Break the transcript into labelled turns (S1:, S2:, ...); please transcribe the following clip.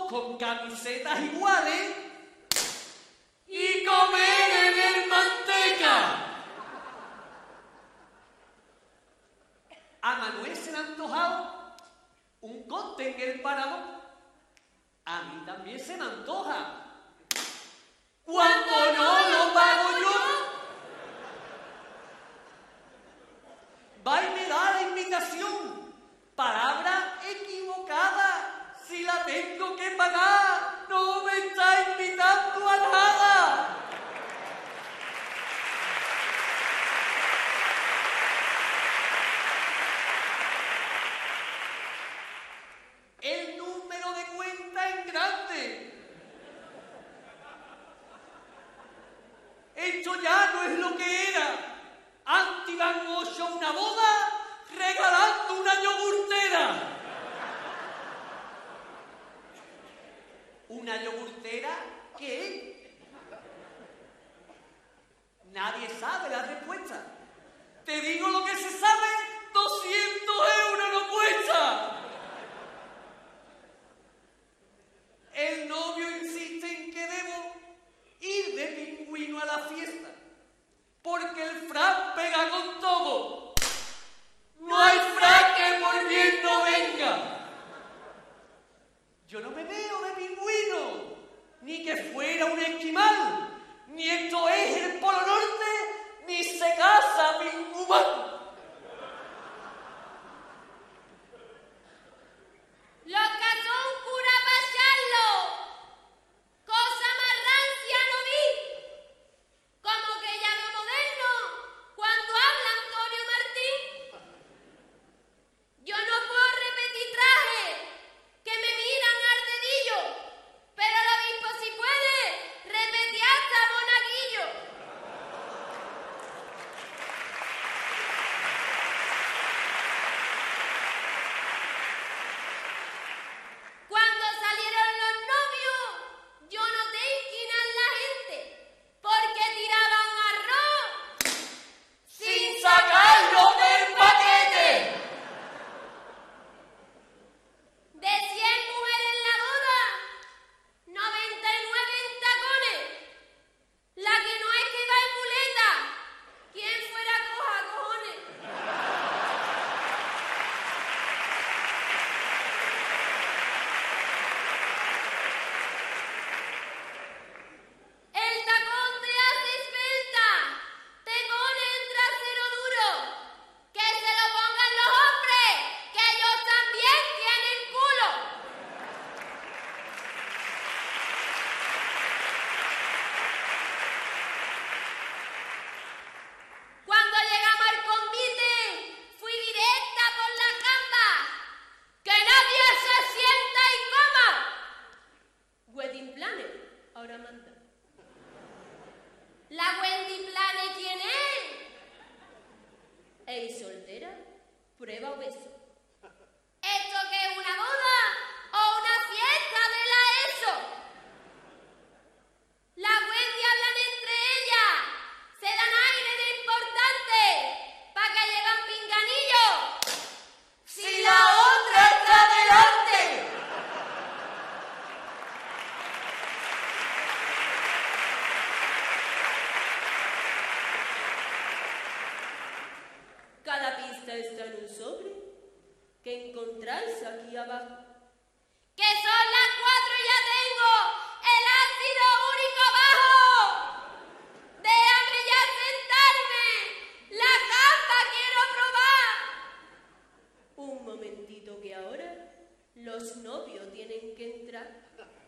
S1: todos con camisetas iguales y comer en el manteca. A Manuel se le ha antojado un cóctel en el parador. A mí también se me antoja. Cuando no lo pago yo, va y me da la invitación. Palabra equivocada. Si la tengo que pagar, no me está invitando a nada. El número de cuenta es grande. Esto ya no es lo que era. Antes iban 8 a una boda regalando una yogurtera. ¿Una yogurtera qué? Nadie sabe la respuesta. Te digo lo que se sabe, 200 € no cuesta. El novio insiste en que debo ir de pingüino a la fiesta, porque el frac pega con todo. No hay frac que por bien no venga. Yo no me veo de pingüino, ni que fuera un esquimal, ni esto es el Polo Norte, ni se casa pingüán.
S2: Los que son cura pa' echarlo. Cosa más rancia no vi. Como que llama moderno cuando habla Antonio Martín. Yo no puedo repetir traje, que me miran al dedillo, pero el obispo si puede repetir hasta monaguillo. Cuando salieron los novios, yo noté inquinar la gente, porque tiraban arroz
S1: ¡Sin sacarlo del paquete!
S2: de 100 mujeres en la boda, 99 en tacones. La que no es que va en muleta, quien fuera coja cojones. El tacón te hace esbelta, te pone el trasero duro. Que se lo pongan los hombres, que ellos también tienen culo. Cuando llegamos al convite, fui directa por la cama. ¡Que nadie se sienta y coma! Wedding planner, ahora manda. ¿La Wendy Planner quién es? ¿Ey soltera? ¿Prueba o beso? ¿Esto qué es una boda o una fiesta de la ESO? La Wendy hablan entre ellas, se dan aire de importante, pa' que llevan pinganillo.
S1: ¡Si la otra está delante!
S2: Cada pista está en un sobre que encontráis aquí abajo. ¡Que son las 4 y ya tengo el ácido úrico bajo! ¡Déjame ya sentarme! ¡La gamba quiero probar! Un momentito que ahora los novios tienen que entrar.